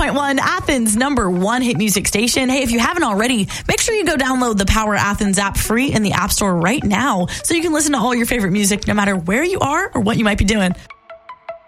101.1, Athens' #1 hit music station. Hey, if you haven't already, make sure you go download the Power Athens app free in the App Store right now so you can listen to all your favorite music no matter where you are or what you might be doing.